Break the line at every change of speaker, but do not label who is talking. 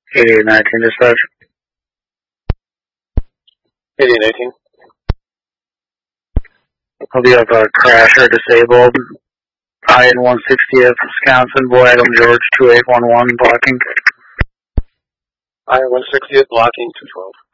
8819 dispatch.
8818.
I'll be up crasher disabled. IN 160th, Wisconsin, Boy Adam George 2811 blocking.
IN 160th blocking 212.